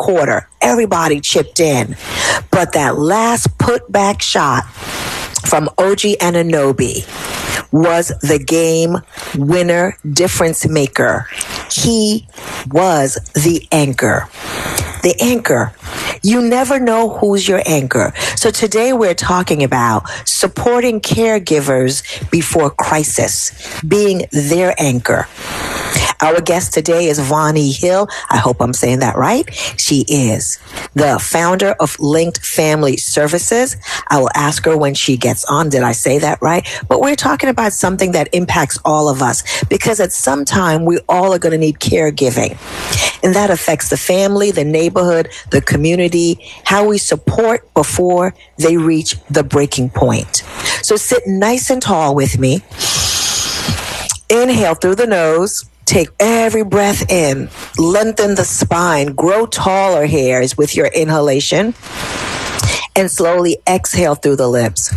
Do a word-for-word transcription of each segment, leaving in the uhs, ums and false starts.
quarter. Everybody chipped in. But that last putback shot from O G Anunoby was the game winner, difference maker. He was the anchor. The anchor. You never know who's your anchor. So today we're talking about supporting caregivers before crisis, being their anchor. Our guest today is Vonnie Hill. I hope I'm saying that right. She is the founder of Linked Family Services. I will ask her when she gets on, did I say that right? But we're talking about something that impacts all of us, because at some time we all are going to need caregiving. And that affects the family, the neighborhood, the community, how we support before they reach the breaking point. So sit nice and tall with me. Inhale through the nose. Take every breath in. Lengthen the spine. Grow taller hairs with your inhalation. And slowly exhale through the lips.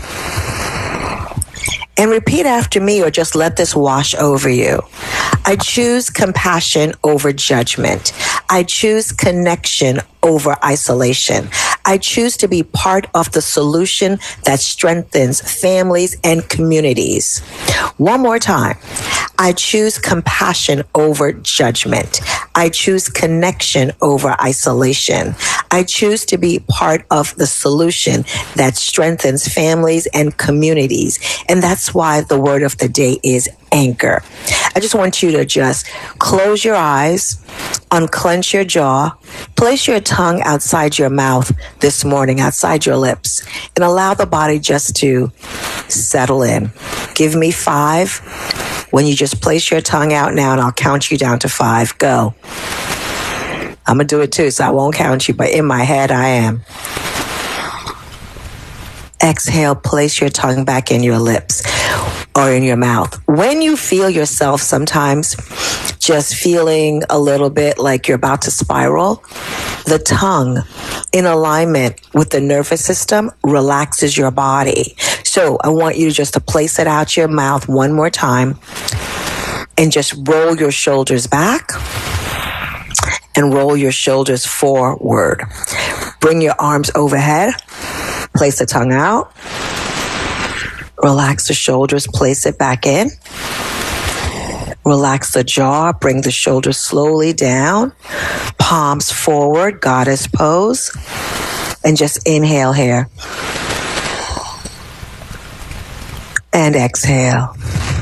And repeat after me, or just let this wash over you. I choose compassion over judgment. I choose connection over isolation. I choose to be part of the solution that strengthens families and communities. One more time. I choose compassion over judgment. I choose connection over isolation. I choose to be part of the solution that strengthens families and communities. And that's why the word of the day is anchor. I just want you to just close your eyes, unclench your jaw, place your tongue outside your mouth this morning, outside your lips, and allow the body just to settle in. Give me five. When you just place your tongue out now, and I'll count you down to five. Go. I'm going to do it too, so I won't count you, but in my head, I am. Exhale, place your tongue back in your lips or in your mouth. When you feel yourself sometimes just feeling a little bit like you're about to spiral, the tongue, in alignment with the nervous system, relaxes your body. So I want you just to place it out your mouth one more time and just roll your shoulders back and roll your shoulders forward. Bring your arms overhead. Place the tongue out. Relax the shoulders. Place it back in. Relax the jaw. Bring the shoulders slowly down. Palms forward. Goddess pose. And just inhale here. And exhale.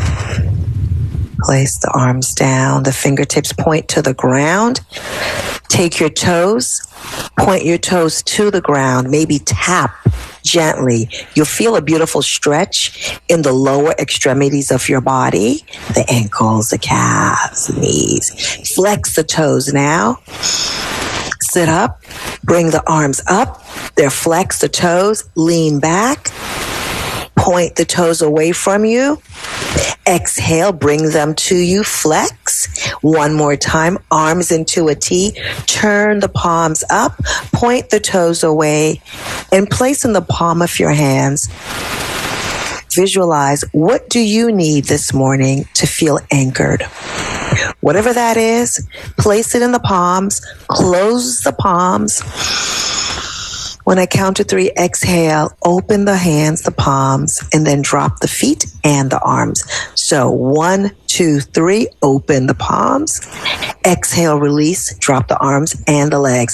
Place the arms down. The fingertips point to the ground. Take your toes. Point your toes to the ground. Maybe tap gently. You'll feel a beautiful stretch in the lower extremities of your body. The ankles, the calves, the knees. Flex the toes now. Sit up. Bring the arms up. They're flexed, the toes. Lean back. Point the toes away from you. Exhale, bring them to you. Flex. One more time. Arms into a T. Turn the palms up. Point the toes away. And place in the palm of your hands. Visualize, what do you need this morning to feel anchored? Whatever that is, place it in the palms. Close the palms. When I count to three, exhale, open the hands, the palms, and then drop the feet and the arms. So one, two, three, open the palms. Exhale, release, drop the arms and the legs.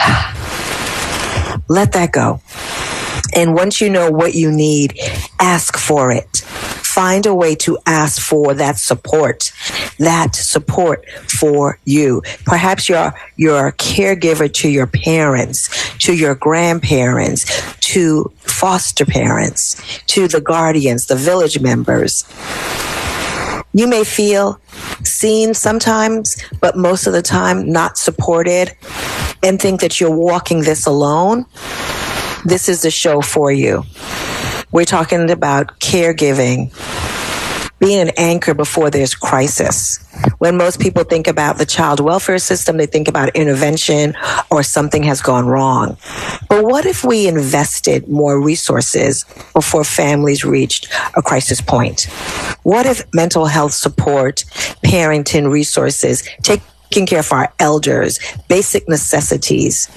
Let that go. And once you know what you need, ask for it. Find a way to ask for that support, that support for you. Perhaps you're, you're a caregiver to your parents, to your grandparents, to foster parents, to the guardians, the village members. You may feel seen sometimes, but most of the time not supported, and think that you're walking this alone. This is the show for you. We're talking about caregiving, being an anchor before there's crisis. When most people think about the child welfare system, they think about intervention or something has gone wrong. But what if we invested more resources before families reached a crisis point? What if mental health support, parenting resources, taking care of our elders, basic necessities,